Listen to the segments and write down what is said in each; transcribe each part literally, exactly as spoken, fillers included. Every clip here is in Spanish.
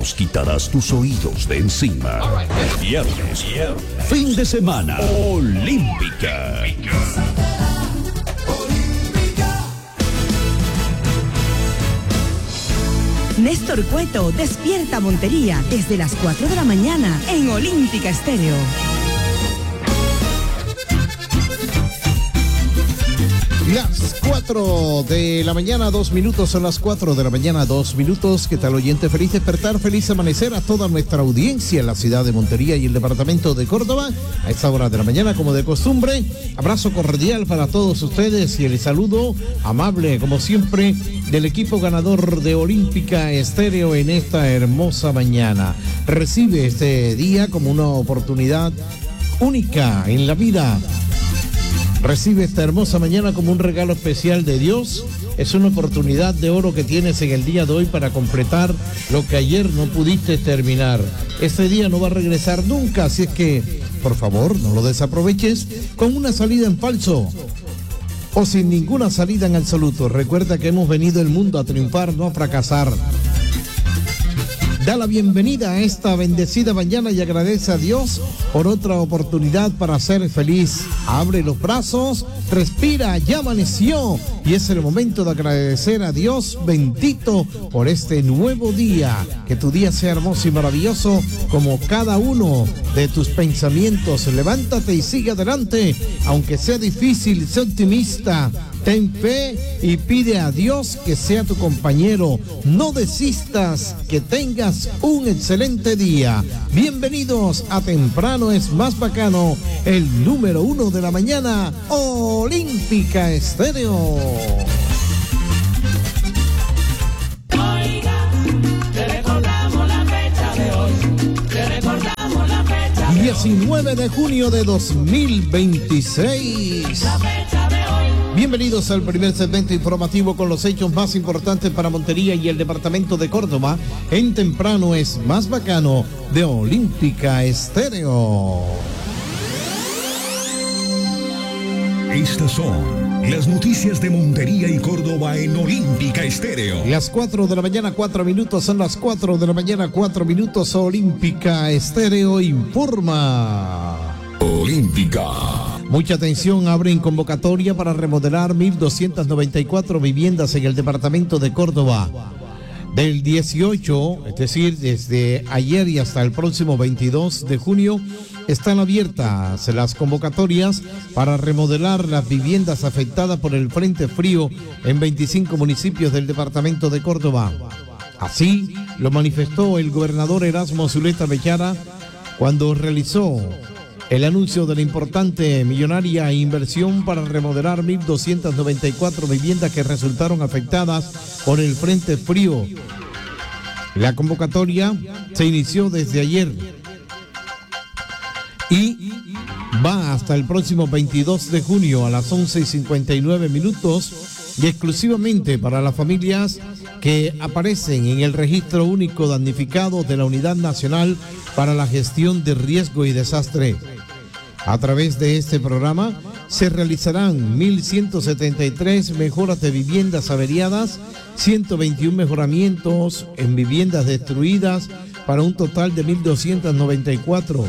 nos quitarás tus oídos de encima. Viernes, fin de semana, Olímpica. Néstor Cueto despierta Montería desde las cuatro de la mañana en Olímpica Estéreo. Las cuatro de la mañana, dos minutos, son las cuatro de la mañana, dos minutos. ¿Qué tal, oyente? Feliz despertar, feliz amanecer a toda nuestra audiencia en la ciudad de Montería y el departamento de Córdoba. A esta hora de la mañana, como de costumbre, abrazo cordial para todos ustedes y el saludo amable, como siempre, del equipo ganador de Olímpica Estéreo en esta hermosa mañana. Recibe este día como una oportunidad única en la vida. Recibe esta hermosa mañana como un regalo especial de Dios. Es una oportunidad de oro que tienes en el día de hoy para completar lo que ayer no pudiste terminar. Este día no va a regresar nunca, así es que, por favor, no lo desaproveches con una salida en falso o sin ninguna salida en absoluto. Recuerda que hemos venido al mundo a triunfar, no a fracasar. Da la bienvenida a esta bendecida mañana y agradece a Dios por otra oportunidad para ser feliz. Abre los brazos, respira, ya amaneció y es el momento de agradecer a Dios bendito por este nuevo día. Que tu día sea hermoso y maravilloso como cada uno de tus pensamientos. Levántate y sigue adelante, aunque sea difícil, sé optimista. Ten fe y pide a Dios que sea tu compañero. No desistas, que tengas un excelente día. Bienvenidos a Temprano es Más Bacano, el número uno de la mañana, Olímpica Estéreo. Oiga, te recordamos la fecha de hoy. Te recordamos la fecha de diecinueve de junio de dos mil veintiséis. La fecha de hoy. Bienvenidos al primer segmento informativo con los hechos más importantes para Montería y el departamento de Córdoba. En Temprano es Más Bacano de Olímpica Estéreo. Estas son las noticias de Montería y Córdoba en Olímpica Estéreo. Las cuatro de la mañana, cuatro minutos, son las cuatro de la mañana, cuatro minutos. Olímpica Estéreo informa. Olímpica. Mucha atención, abren convocatoria para remodelar mil doscientas noventa y cuatro viviendas en el departamento de Córdoba. Del dieciocho, es decir, desde ayer y hasta el próximo veintidós de junio, están abiertas las convocatorias para remodelar las viviendas afectadas por el Frente Frío en veinticinco municipios del departamento de Córdoba. Así lo manifestó el gobernador Erasmo Zuleta Bechara cuando realizó el anuncio de la importante millonaria inversión para remodelar mil doscientas noventa y cuatro viviendas que resultaron afectadas por el Frente Frío. La convocatoria se inició desde ayer y va hasta el próximo veintidós de junio a las once y cincuenta y nueve minutos y exclusivamente para las familias que aparecen en el registro único damnificado de la Unidad Nacional para la Gestión de Riesgo y Desastre. A través de este programa se realizarán mil ciento setenta y tres mejoras de viviendas averiadas, ciento veintiún mejoramientos en viviendas destruidas para un total de mil doscientas noventa y cuatro.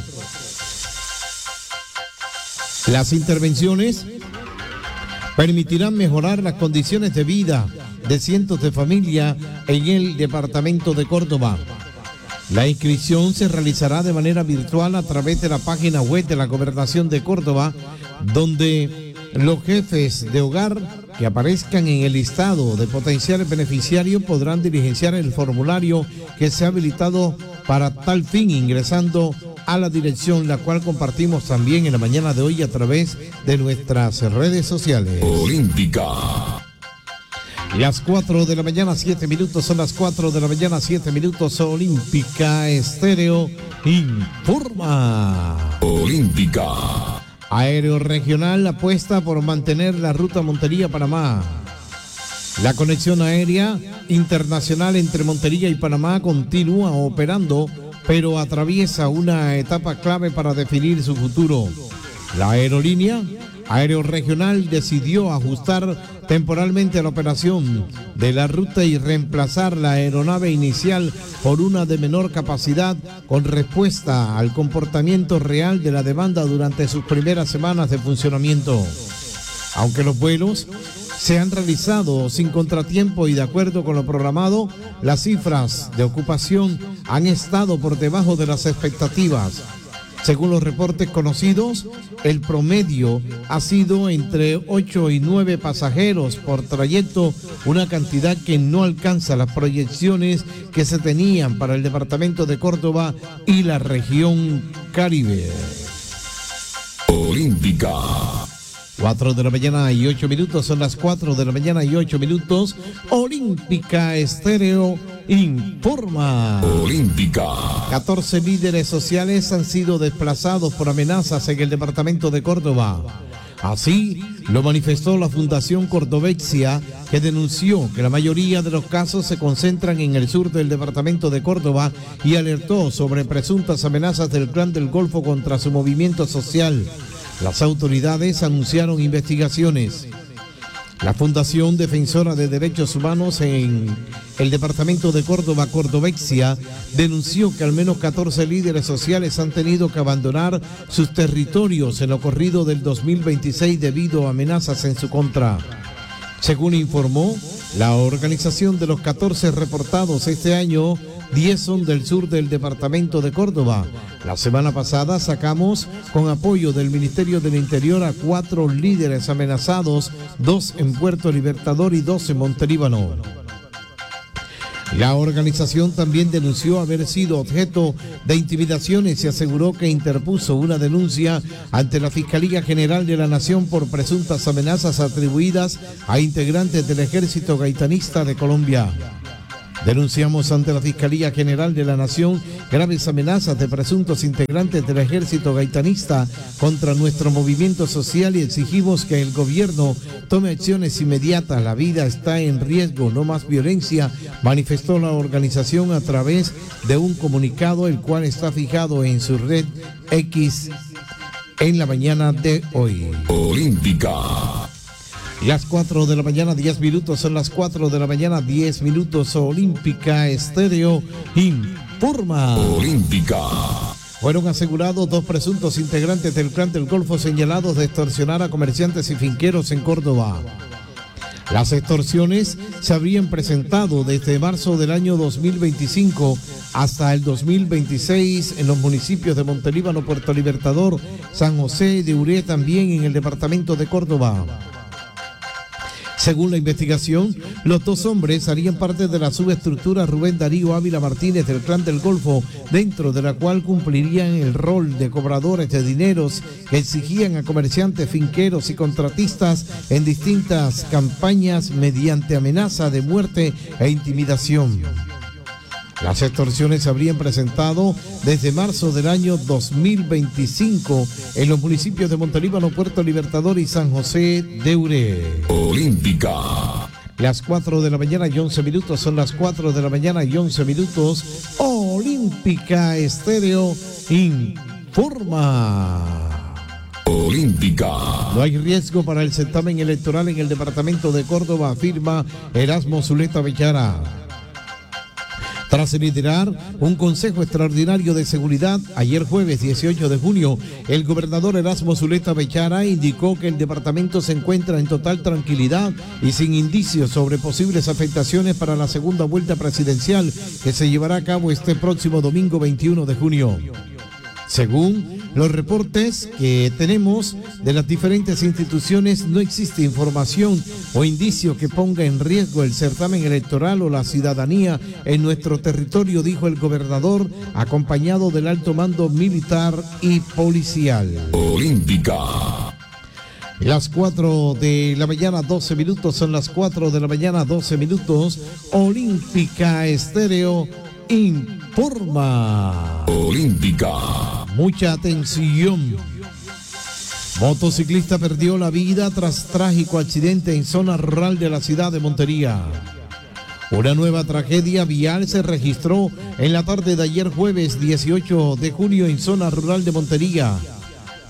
Las intervenciones permitirán mejorar las condiciones de vida de cientos de familias en el departamento de Córdoba. La inscripción se realizará de manera virtual a través de la página web de la Gobernación de Córdoba, donde los jefes de hogar que aparezcan en el listado de potenciales beneficiarios podrán diligenciar el formulario que se ha habilitado para tal fin, ingresando a la dirección, la cual compartimos también en la mañana de hoy a través de nuestras redes sociales. Olímpica. Las cuatro de la mañana, siete minutos, son las cuatro de la mañana, siete minutos. Olímpica Estéreo informa. Olímpica. Aéreo Regional apuesta por mantener la ruta Montería-Panamá. La conexión aérea internacional entre Montería y Panamá continúa operando, pero atraviesa una etapa clave para definir su futuro. La aerolínea Aeroregional decidió ajustar temporalmente la operación de la ruta y reemplazar la aeronave inicial por una de menor capacidad con respuesta al comportamiento real de la demanda durante sus primeras semanas de funcionamiento. Aunque los vuelos se han realizado sin contratiempo y de acuerdo con lo programado, las cifras de ocupación han estado por debajo de las expectativas. Según los reportes conocidos, el promedio ha sido entre ocho y nueve pasajeros por trayecto, una cantidad que no alcanza las proyecciones que se tenían para el departamento de Córdoba y la región Caribe. Olímpica. Cuatro de la mañana y ocho minutos, son las cuatro de la mañana y ocho minutos. Olímpica Estéreo informa. Olímpica. catorce líderes sociales han sido desplazados por amenazas en el departamento de Córdoba. Así lo manifestó la Fundación Cordovexia, que denunció que la mayoría de los casos se concentran en el sur del departamento de Córdoba y alertó sobre presuntas amenazas del Clan del Golfo contra su movimiento social. Las autoridades anunciaron investigaciones. La Fundación Defensora de Derechos Humanos en el departamento de Córdoba, Cordovexia, denunció que al menos catorce líderes sociales han tenido que abandonar sus territorios en lo corrido del dos mil veintiséis debido a amenazas en su contra. Según informó, la organización de los catorce reportados este año, diez son del sur del departamento de Córdoba. La semana pasada sacamos, con apoyo del Ministerio del Interior, a cuatro líderes amenazados, dos en Puerto Libertador y dos en Montelíbano. La organización también denunció haber sido objeto de intimidaciones y aseguró que interpuso una denuncia ante la Fiscalía General de la Nación por presuntas amenazas atribuidas a integrantes del Ejército Gaitanista de Colombia. Denunciamos ante la Fiscalía General de la Nación graves amenazas de presuntos integrantes del Ejército Gaitanista contra nuestro movimiento social y exigimos que el gobierno tome acciones inmediatas. La vida está en riesgo, no más violencia, manifestó la organización a través de un comunicado, el cual está fijado en su red X en la mañana de hoy. Olímpica. Las cuatro de la mañana, diez minutos, son las cuatro de la mañana, diez minutos. Olímpica Estéreo informa. Olímpica. Fueron asegurados dos presuntos integrantes del Clan del Golfo señalados de extorsionar a comerciantes y finqueros en Córdoba. Las extorsiones se habrían presentado desde marzo del año dos mil veinticinco hasta el dos mil veintiséis en los municipios de Montelíbano, Puerto Libertador, San José de Uré, también en el departamento de Córdoba. Según la investigación, los dos hombres harían parte de la subestructura Rubén Darío Ávila Martínez del Clan del Golfo, dentro de la cual cumplirían el rol de cobradores de dineros que exigían a comerciantes, finqueros y contratistas en distintas campañas mediante amenaza de muerte e intimidación. Las extorsiones se habrían presentado desde marzo del año dos mil veinticinco en los municipios de Montelíbano, Puerto Libertador y San José de Uré. Olímpica. Las cuatro de la mañana y once minutos, son las cuatro de la mañana y once minutos. Olímpica Estéreo informa. Olímpica. No hay riesgo para el certamen electoral en el departamento de Córdoba, afirma Erasmo Zuleta Bechara. Tras liderar un consejo extraordinario de seguridad, ayer jueves dieciocho de junio, el gobernador Erasmo Zuleta Bechara indicó que el departamento se encuentra en total tranquilidad y sin indicios sobre posibles afectaciones para la segunda vuelta presidencial que se llevará a cabo este próximo domingo veintiuno de junio. Según los reportes que tenemos de las diferentes instituciones, no existe información o indicio que ponga en riesgo el certamen electoral o la ciudadanía en nuestro territorio, dijo el gobernador, acompañado del alto mando militar y policial. Olímpica. Las cuatro de la mañana, doce minutos, son las cuatro de la mañana, doce minutos. Olímpica Estéreo informa. Olímpica. Mucha atención. Motociclista perdió la vida tras trágico accidente en zona rural de la ciudad de Montería. Una nueva tragedia vial se registró en la tarde de ayer jueves dieciocho de junio en zona rural de Montería.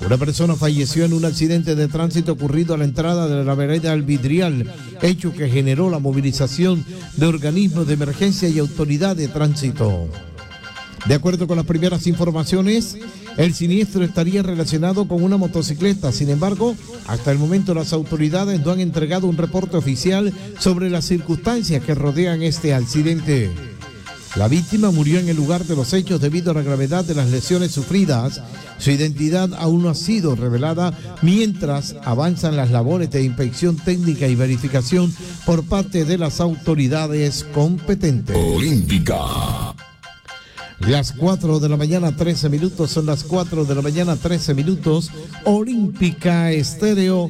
Una persona falleció en un accidente de tránsito ocurrido a la entrada de la vereda El Vidrial, hecho que generó la movilización de organismos de emergencia y autoridad de tránsito. De acuerdo con las primeras informaciones, el siniestro estaría relacionado con una motocicleta. Sin embargo, hasta el momento las autoridades no han entregado un reporte oficial sobre las circunstancias que rodean este accidente. La víctima murió en el lugar de los hechos debido a la gravedad de las lesiones sufridas. Su identidad aún no ha sido revelada mientras avanzan las labores de inspección técnica y verificación por parte de las autoridades competentes. Olímpica. Las cuatro de la mañana, trece minutos, son las cuatro de la mañana, trece minutos. Olímpica Estéreo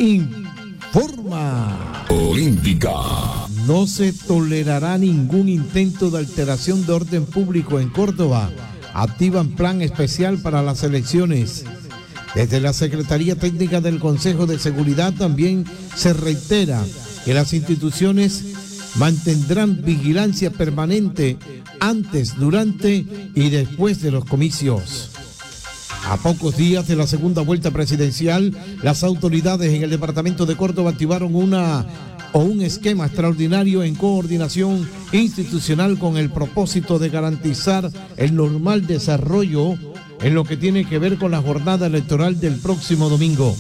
informa. Olímpica. No se tolerará ningún intento de alteración de orden público en Córdoba. Activan plan especial para las elecciones. Desde la Secretaría Técnica del Consejo de Seguridad también se reitera que las instituciones mantendrán vigilancia permanente antes, durante y después de los comicios. A pocos días de la segunda vuelta presidencial, las autoridades en el departamento de Córdoba activaron una o un esquema extraordinario en coordinación institucional con el propósito de garantizar el normal desarrollo en lo que tiene que ver con la jornada electoral del próximo domingo.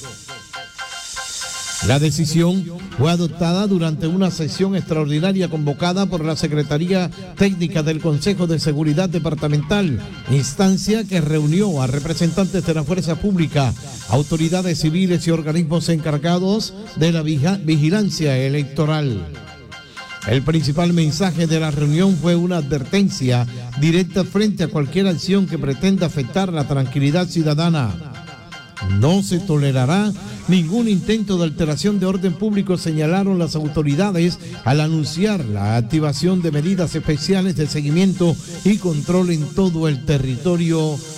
La decisión fue adoptada durante una sesión extraordinaria convocada por la Secretaría Técnica del Consejo de Seguridad Departamental, instancia que reunió a representantes de la fuerza pública, autoridades civiles y organismos encargados de la vigilancia electoral. El principal mensaje de la reunión fue una advertencia directa frente a cualquier acción que pretenda afectar la tranquilidad ciudadana. No se tolerará ningún intento de alteración de orden público, señalaron las autoridades al anunciar la activación de medidas especiales de seguimiento y control en todo el territorio